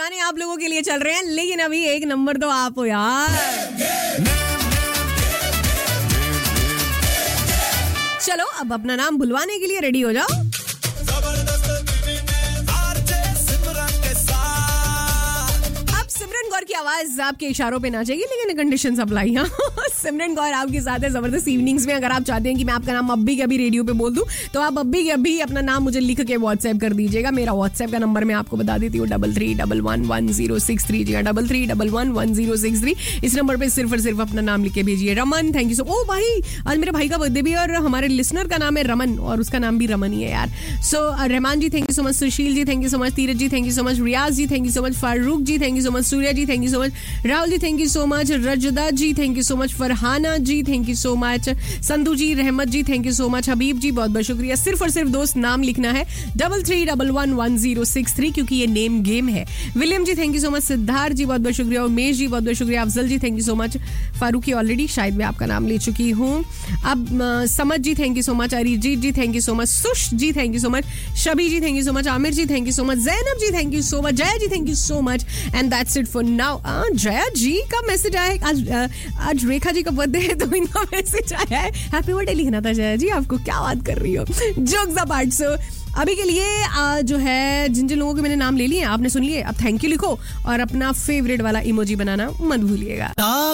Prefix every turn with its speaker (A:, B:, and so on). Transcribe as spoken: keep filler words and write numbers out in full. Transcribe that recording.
A: गाने आप लोगों के लिए चल रहे हैं, लेकिन अभी एक नंबर तो आप हो यार। चलो अब अपना नाम बुलवाने के लिए रेडी हो जाओ। सिमरन कौर की आवाज आपके इशारों पे ना चाहिए, लेकिन कंडीशंस अप्लाई। हाँ, सिमरन कौर आपके साथ है जबरदस्त इवनिंग्स में। अगर आप चाहते हैं कि मैं आपका नाम अभी के अभी रेडियो पे बोल दूं, तो आप अभी के अभी अपना नाम मुझे लिख के व्हाट्सएप कर दीजिएगा। मेरा व्हाट्सएप का नंबर मैं आपको बता देती हूँ, double three double one one zero six three. जी हाँ, double three double one one zero six three. इस नंबर पे सिर्फ और सिर्फ अपना नाम लिख के भेजिए। Raman, thank you so. ओ भाई, आज मेरे भाई का बर्थडे भी है और हमारे लिसनर का नाम है रमन और उसका नाम भी रमन ही है यार। सो रहमान जी thank you so much, Sushil ji thank you so much, Tirath ji thank you so much, Riyaz ji thank you so much, Farooq ji thank you so much, Surya ji thank you so much, Rahul ji thank you so much, रजदा ji thank you so much, Farhana ji thank you so much, Sandhu जी, रहमत जी thank you so much, हबीब जी बहुत बहुत शुक्रिया। सिर्फ और सिर्फ दोस्त नाम लिखना है double three double one one zero six three, क्योंकि ये नेम गेम है। William ji thank you so much, Siddharth जी बहुत बहुत शुक्रिया, उमेश जी बहुत बहुत शुक्रिया, अफजल जी thank you so much, Farooqui already शायद मैं आपका नाम ले चुकी हूँ। अब समझ जी thank you so much, Arijit ji thank you so much, Sush ji thank you so much, शबी ji thank you so much, Aamir ji thank you so much, Zainab ji thank you so much, Jaya ji thank you so much, and that's it for now. Jaya जी का message आया आज, आज रेखा जी का birthday है तो इनका message आया है, हैप्पी बर्थडे लिखना था जया जी आपको। क्या बात कर रही हो, जोक्स अपार्ट। सो अभी के लिए आ, जो है जिन जिन लोगों के मैंने नाम ले लिए आपने सुन लिए, अब थैंक यू लिखो और अपना फेवरेट वाला इमोजी बनाना मत भूलिएगा।